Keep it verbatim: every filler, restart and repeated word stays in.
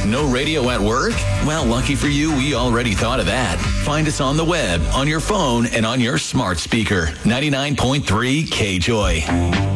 No radio at work? Well, lucky for you, we already thought of that. Find us on the web, on your phone, and on your smart speaker. ninety-nine point three K Joy.